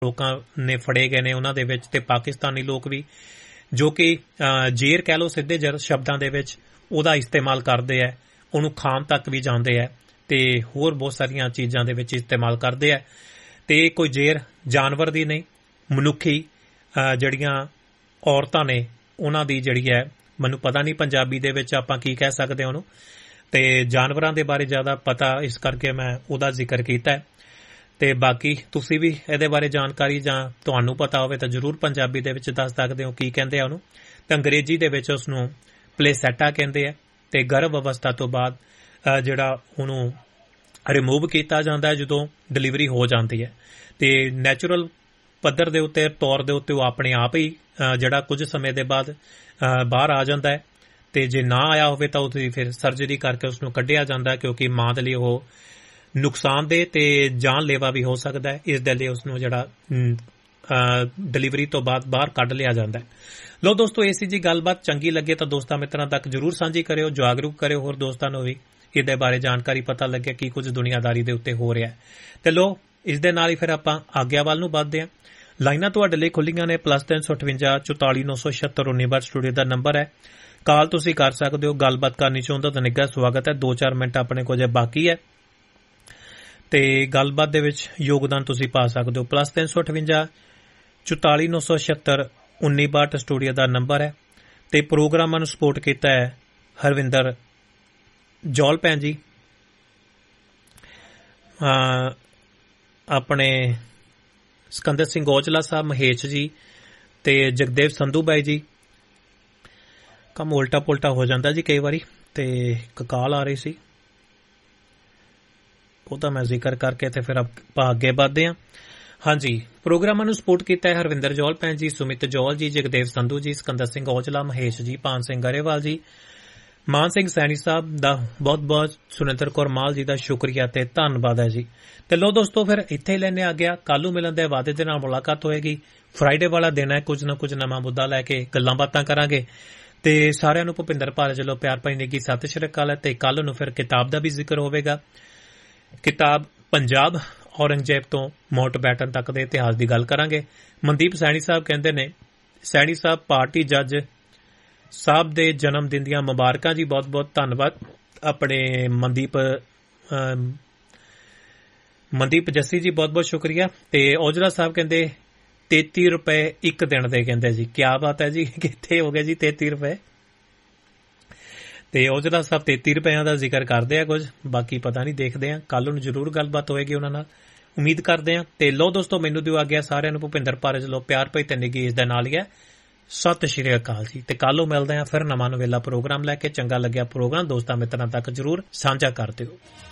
ਲੋਕਾਂ ਨੇ ਫੜੇ ਗਏ ਨੇ ਉਹਨਾਂ ਦੇ ਵਿੱਚ, ਤੇ ਪਾਕਿਸਤਾਨੀ ਲੋਕ ਵੀ ਜੋ ਕਿ ਜੇਰ ਕਹਿ ਲਓ ਸਿੱਧੇ ਸ਼ਬਦਾਂ ਦੇ ਵਿੱਚ ਉਹਦਾ ਇਸਤੇਮਾਲ ਕਰਦੇ ਹੈ, ਉਹਨੂੰ ਖਾਣ ਤੱਕ ਵੀ ਜਾਂਦੇ ਹੈ ਤੇ ਹੋਰ ਬਹੁਤ ਸਾਰੀਆਂ ਚੀਜ਼ਾਂ ਦੇ ਵਿੱਚ ਇਸਤੇਮਾਲ ਕਰਦੇ ਹੈ। ਤੇ ਕੋਈ ਜੇਰ ਜਾਨਵਰ ਦੀ ਨਹੀਂ, ਮਨੁੱਖੀ ਜਿਹੜੀਆਂ ਔਰਤਾਂ ਨੇ ਉਹਨਾਂ ਦੀ ਜਿਹੜੀ ਹੈ, ਮੈਨੂੰ ਪਤਾ ਨਹੀਂ ਪੰਜਾਬੀ ਦੇ ਵਿੱਚ ਆਪਾਂ ਕੀ ਕਹਿ ਸਕਦੇ ਉਹਨੂੰ, ਤੇ ਜਾਨਵਰਾਂ ਦੇ ਬਾਰੇ ਜ਼ਿਆਦਾ ਪਤਾ ਇਸ ਕਰਕੇ ਮੈਂ ਉਹਦਾ ਜ਼ਿਕਰ ਕੀਤਾ ਹੈ। ਤੇ ਬਾਕੀ ਤੁਸੀਂ ਵੀ ਇਹਦੇ ਬਾਰੇ ਜਾਣਕਾਰੀ ਜਾਂ ਤੁਹਾਨੂੰ ਪਤਾ ਹੋਵੇ ਤਾਂ ਜ਼ਰੂਰ ਪੰਜਾਬੀ ਦੇ ਵਿੱਚ ਦੱਸ ਸਕਦੇ ਹੋ ਕੀ ਕਹਿੰਦੇ ਆ ਉਹਨੂੰ। ਤੇ ਅੰਗਰੇਜ਼ੀ ਦੇ ਵਿੱਚ ਉਸਨੂੰ ਪਲੇਸੈਟਾ ਕਹਿੰਦੇ ਆ। ਤੇ ਗਰਭ ਅਵਸਥਾ ਤੋਂ ਬਾਅਦ ਜਿਹੜਾ ਉਹਨੂੰ ਰਿਮੂਵ ਕੀਤਾ ਜਾਂਦਾ ਹੈ ਜਦੋਂ ਡਿਲੀਵਰੀ ਹੋ ਜਾਂਦੀ ਹੈ। ਤੇ ਨੈਚੁਰਲ ਪੱਧਰ ਦੇ ਉੱਤੇ ਤੌਰ ਦੇ ਉੱਤੇ ਉਹ ਆਪਣੇ ਆਪ ਹੀ ਜਿਹੜਾ ਕੁਝ ਸਮੇਂ ਦੇ ਬਾਅਦ ਬਾਹਰ ਆ ਜਾਂਦਾ ਹੈ। ਤੇ ਜੇ ਨਾ ਆਇਆ ਹੋਵੇ ਤਾਂ ਉਹਦੀ ਫਿਰ ਸਰਜਰੀ ਕਰਕੇ ਉਸਨੂੰ ਕੱਢਿਆ ਜਾਂਦਾ, ਕਿਉਂਕਿ ਮਾਂ ਦੇ ਲਈ ਉਹ ਨੁਕਸਾਨਦੇਹ ਤੇ ਜਾਨਲੇਵਾ ਵੀ ਹੋ ਸਕਦਾ ਹੈ। ਇਸ ਦੇ ਲਈ ਉਸਨੂੰ ਜਿਹੜਾ ਡਿਲੀਵਰੀ ਤੋਂ ਬਾਅਦ ਬਾਹਰ ਕੱਢ ਲਿਆ ਜਾਂਦਾ ਹੈ। ਲੋ ਦੋਸਤੋ, ਇਹ ਸੀ ਜੀ ਗੱਲਬਾਤ। ਚੰਗੀ ਲੱਗੇ ਤਾਂ ਦੋਸਤਾਂ ਮਿੱਤਰਾਂ ਤੱਕ ਜ਼ਰੂਰ ਸਾਂਝੀ ਕਰਿਓ, ਜਾਗਰੂਕ ਕਰਿਓ ਹੋਰ ਦੋਸਤਾਂ ਨੂੰ ਵੀ ਇਹਦੇ ਬਾਰੇ ਜਾਣਕਾਰੀ ਪਤਾ ਲੱਗੇ ਕੀ ਕੁਝ ਦੁਨੀਆਦਾਰੀ ਦੇ ਉੱਤੇ ਹੋ ਰਿਹਾ ਹੈ। ਤੇ ਲੋ ਇਸ ਦੇ ਨਾਲ ਹੀ ਫਿਰ ਆਪਾਂ ਆਗਿਆ ਵੱਲ ਨੂੰ ਵੱਧਦੇ ਹਾਂ। ਲਾਈਨਾਂ ਤੁਹਾਡੇ ਲਈ ਖੁੱਲੀਆਂ ਨੇ, +358 44 976 19 ਸਟੂਡੀਓ ਦਾ ਨੰਬਰ ਹੈ। ਕਾਲ ਤੁਸੀਂ ਕਰ ਸਕਦੇ ਹੋ। ਗੱਲਬਾਤ ਕਰਨੀ ਚਾਹੁੰਦਾ ਤਾਂ ਨਿੱਘਾ ਸਵਾਗਤ ਹੈ। 2-4 ਮਿੰਟ ਆਪਣੇ ਕੋਲ ਜੇ ਬਾਕੀ ਹੈ ਤੇ ਗੱਲਬਾਤ ਦੇ ਵਿੱਚ ਯੋਗਦਾਨ ਤੁਸੀਂ ਪਾ ਸਕਦੇ ਹੋ। +358 44 976 19 ਸਟੂਡੀਓ ਦਾ ਨੰਬਰ ਹੈ। ਤੇ ਪ੍ਰੋਗਰਾਮਾਂ ਨੂੰ ਸਪੋਰਟ ਕੀਤਾ ਹੈ ਹਰਵਿੰਦਰ ਜੌਲ ਭੈਣ ਜੀ, ਆਪਣੇ ਸਿਕੰਦਰ ਸਿੰਘ ਔਜਲਾ ਸਾਹਿਬ, ਮਹੇਸ਼ ਜੀ ਤੇ ਜਗਦੇਵ ਸੰਧੂ ਬਾਈ ਜੀ। ਕੰਮ ਉਲਟਾ ਪੁਲਟਾ ਹੋ ਜਾਂਦਾ ਜੀ ਕਈ ਵਾਰੀ। ਤੇ ਇੱਕ ਕਾਲ ਆ ਰਹੀ ਸੀ, ਉਹਦਾ ਮੈਂ ਜ਼ਿਕਰ ਕਰਕੇ ਤੇ ਫਿਰ ਆਪਾਂ ਅੱਗੇ ਵੱਧਦੇ ਹਾਂ। ਹਾਂਜੀ, ਪ੍ਰੋਗਰਾਮਾਂ ਨੂੰ ਸਪੋਰਟ ਕੀਤਾ ਹੈ ਹਰਵਿੰਦਰ ਜੌਲ ਭੈਣ ਜੀ, ਸੁਮਿਤ ਜੌਲ ਜੀ, ਜਗਦੇਵ ਸੰਧੂ ਜੀ, ਸਿਕੰਦਰ ਸਿੰਘ ਔਜਲਾ, ਮਹੇਸ਼ ਜੀ, ਪਾਨ ਸਿੰਘ ਗਰੇਵਾਲ ਜੀ, ਮਾਨ ਸਿੰਘ ਸੈਣੀ ਸਾਹਿਬ ਦਾ ਬਹੁਤ ਬਹੁਤ, ਸੁਨਿੰਦਰ ਕੌਰ ਮਾਲ ਜੀ ਦਾ ਸ਼ੁਕਰੀਆ ਤੇ ਧੰਨਵਾਦ ਹੈ ਜੀ। ਤੇ ਲੋ ਦੋਸਤੋ, ਫਿਰ ਇੱਥੇ ਹੀ ਲੈਣੇ ਆ ਗਿਆ। ਕੱਲ ਨੂੰ ਮਿਲਣ ਦੇ ਵਾਅਦੇ ਦੇ ਨਾਲ ਮੁਲਾਕਾਤ ਹੋਏਗੀ। ਫਰਾਈਡੇ ਵਾਲਾ ਦਿਨ ਹੈ, ਕੁਝ ਨਾ ਕੁਝ ਨਵਾਂ ਮੁੱਦਾ ਲੈ ਕੇ ਗੱਲਾਂ ਬਾਤਾਂ ਕਰਾਂਗੇ। ਤੇ ਸਾਰਿਆਂ ਨੂੰ ਭੁਪਿੰਦਰ ਭਾਰਤ ਵੱਲੋਂ ਪਿਆਰ ਭਰੀ ਨਿੱਘੀ ਸਤਿ ਸ਼੍ਰੀ ਅਕਾਲ ਹੈ। ਤੇ ਕੱਲ ਨੂੰ ਫਿਰ ਕਿਤਾਬ ਦਾ ਵੀ ਜ਼ਿਕਰ ਹੋਵੇਗਾ। ਕਿਤਾਬ ਪੰਜਾਬ ਔਰੰਗਜ਼ੇਬ ਤੋਂ ਮਾਊਂਟਬੈਟਨ ਤੱਕ ਦੇ ਇਤਿਹਾਸ ਦੀ ਗੱਲ ਕਰਾਂਗੇ। ਮਨਦੀਪ ਸੈਣੀ ਸਾਹਿਬ ਕਹਿੰਦੇ ਨੇ, ਸੈਣੀ ਸਾਹਿਬ ਪਾਰਟੀ ਜੱਜ ਸਾਹਿਬ ਦੇ ਜਨਮ ਦਿਨ ਦੀਆਂ ਮੁਬਾਰਕਾਂ ਜੀ। ਬਹੁਤ ਬਹੁਤ ਧੰਨਵਾਦ ਆਪਣੇ ਮਨਦੀਪ ਜੱਸੀ ਜੀ, ਬਹੁਤ ਬਹੁਤ ਸ਼ੁਕਰੀਆ। ਤੇ ਔਜਲਾ ਸਾਹਿਬ ਕਹਿੰਦੇ 33 ਰੁਪਏ ਇੱਕ ਦਿਨ ਦੇ, ਕਹਿੰਦੇ ਜੀ ਕਿਆ ਬਾਤ ਹੈ ਜੀ, ਕਿੱਥੇ ਹੋ ਗਏ ਜੀ 33 ਰੁਪਏ। ਤੇ ਔਜਲਾ ਸਾਹਿਬ 33 ਰੁਪਇਆਂ ਦਾ ਜ਼ਿਕਰ ਕਰਦੇ ਆ ਕੁਝ, ਬਾਕੀ ਪਤਾ ਨਹੀਂ, ਦੇਖਦੇ ਆ। ਕੱਲ ਨੂੰ ਜ਼ਰੂਰ ਗੱਲਬਾਤ ਹੋਏਗੀ ਉਹਨਾਂ ਨਾਲ, ਉਮੀਦ ਕਰਦੇ ਆ। ਤੇ ਲੋ ਦੋਸਤੋ, ਮੈਨੂੰ ਦਿਓ ਆ ਗਿਆ ਸਾਰਿਆਂ ਨੂੰ ਭੁਪਿੰਦਰ ਭਾਰਤ ਵੱਲੋਂ ਪਿਆਰ ਭਰੀ ਤੇ ਨਿੱਘੀ ਇਸ ਦੇ ਨਾਲ ਹੀ ਹੈ ਸਤਿ ਸ਼੍ਰੀ ਅਕਾਲ ਜੀ। ਤੇ ਕੱਲ ਨੂੰ ਮਿਲਦੇ ਆ ਫਿਰ ਨਵਾਂ ਨਵੇਲਾ ਪ੍ਰੋਗਰਾਮ ਲੈ ਕੇ। ਚੰਗਾ ਲੱਗਿਆ ਪ੍ਰੋਗਰਾਮ ਦੋਸਤਾਂ ਮਿੱਤਰਾਂ ਤੱਕ ਜ਼ਰੂਰ ਸਾਂਝਾ ਕਰ ਦਿਓ।